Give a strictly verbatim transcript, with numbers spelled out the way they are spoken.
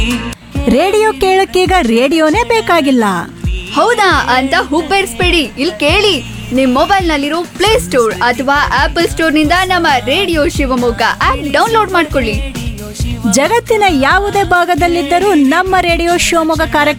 Radio ಕೇಳಕ್ಕೀಗ ರೇಡಿಯೋನೇ ಬೇಕಾಗಿಲ್ಲ. ಹೌದಾ ಅಂತ ಹುಬ್ಬೇರಿಸ್ಬೇಡಿ, ಇಲ್ಲಿ ಕೇಳಿ. ನಿಮ್ ಮೊಬೈಲ್ ನಲ್ಲಿರೋ ಪ್ಲೇ ಸ್ಟೋರ್ ಅಥವಾ ಆಪಲ್ ಸ್ಟೋರ್ ನಿಂದ ನಮ್ಮ ರೇಡಿಯೋ ಶಿವಮೊಗ್ಗ ಆಪ್ ಡೌನ್ಲೋಡ್ ಮಾಡ್ಕೊಳ್ಳಿ. ಜಗತ್ತಿನ ಯಾವುದೇ ಭಾಗದಲ್ಲಿದ್ದರೂ ನಮ್ಮ ರೇಡಿಯೋ ಶಿವಮೊಗ್ಗ ಕಾರ್ಯಕ್ರಮ